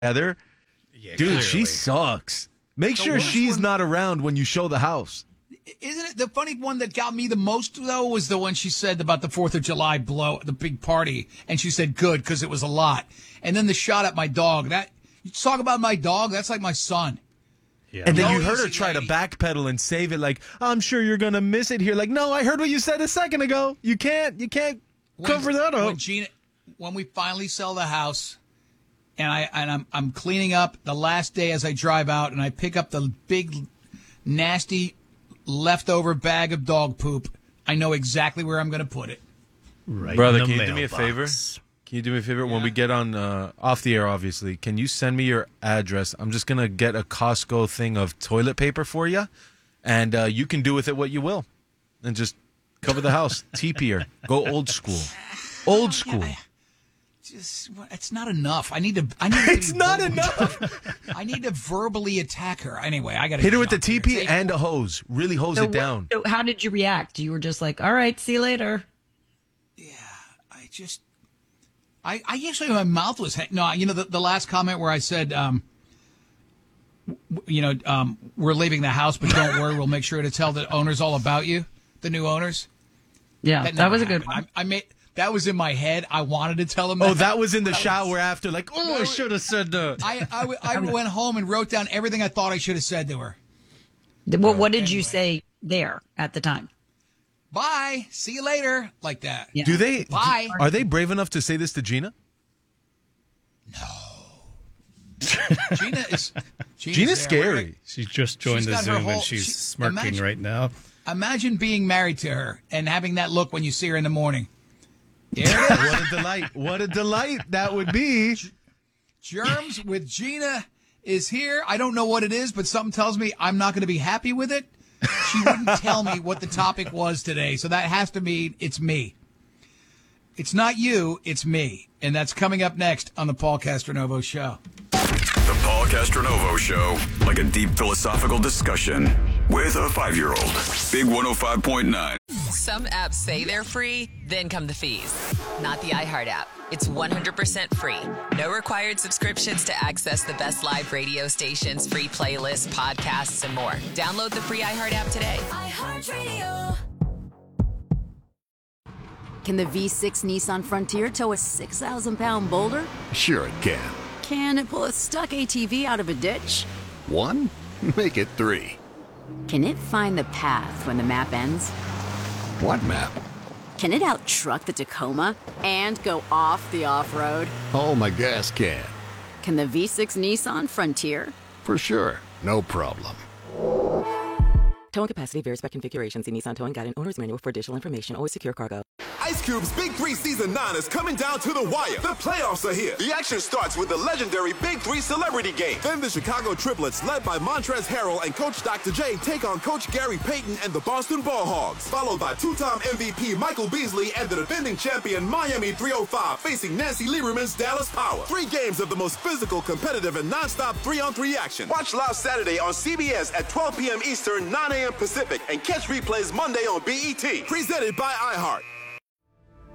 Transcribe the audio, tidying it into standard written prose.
Heather, Yeah, dude, clearly. she sucks. Make sure she's not around when you show the house. Isn't it the funny one that got me the most, though, was the one she said about the 4th of July the big party. And she said, good, because it was a lot. And then the shot at my dog. You talk about my dog, that's like my son. Yeah. And then No, you heard her easy, try to lady. backpedal and save it like, I'm sure you're going to miss it here. Like, no, I heard what you said a second ago. You can't cover that up. When we finally sell the house, and I'm cleaning up the last day as I drive out, and I pick up the big, nasty leftover bag of dog poop, I know exactly where I'm going to put it. Right Brother, in the can you do me a mailbox. favor? Can you do me a favor? When we get on off the air, obviously, can you send me your address? I'm just going to get a Costco thing of toilet paper for you, and you can do with it what you will. And just cover the house. TP her. Go old school. Old school. It's not enough. I need to. It's not enough. I need to verbally attack her. Anyway, I got to Hit her with the TP and a hose. Really hose it down. So how did you react? You were just like, all right, see you later. I usually, my mouth was, the last comment where I said, we're leaving the house, but don't worry, we'll make sure to tell the owners all about you, the new owners. Yeah, that was a good one. That was in my head. I wanted to tell them. Oh, that was in the shower after. Like, I should have said that. I went home and wrote down everything I thought I should have said to her. Well, what did you say there at the time? Bye. See you later. Like that. Yeah. Do they? Bye. Are they brave enough to say this to Gina? Gina's scary. She just joined She's the got her Zoom whole- and she's she- smirking imagine- right now. Imagine being married to her and having that look when you see her in the morning. There it is. What a delight. What a delight that would be. Germs with Gina is here. I don't know what it is, but something tells me I'm not going to be happy with it. She wouldn't tell me what the topic was today, so that has to mean it's me. It's not you, it's me. And that's coming up next on the Paul Castronovo Show. The Paul Castronovo Show, like a deep philosophical discussion with a 5-year-old. Big 105.9. Some apps say they're free, then come the fees. Not the iHeart app. It's 100% free. No required subscriptions to access the best live radio stations, free playlists, podcasts, and more. Download the free iHeart app today. iHeartRadio. Can the V6 Nissan Frontier tow a 6,000-pound boulder? Sure it can. Can it pull a stuck ATV out of a ditch? 1? Make it 3. Can it find the path when the map ends? What map? Can it out-truck the Tacoma and go off the off-road? Oh, my gas can. Can the V6 Nissan Frontier? For sure. No problem. Towing capacity varies by configuration. See Nissan Towing Guide and Owner's Manual for additional information. Always secure cargo. Ice Cube's Big 3 Season 9 is coming down to the wire. The playoffs are here. The action starts with the legendary Big 3 Celebrity Game. Then the Chicago Triplets, led by Montrezl Harrell and Coach Dr. J, take on Coach Gary Payton and the Boston Ball Hogs. Followed by two-time MVP Michael Beasley and the defending champion Miami 305 facing Nancy Lieberman's Dallas Power. 3 games of the most physical, competitive, and non-stop 3-on-3 action. Watch live Saturday on CBS at 12 p.m. Eastern, 9 a.m. Pacific, and catch replays Monday on BET. Presented by iHeart.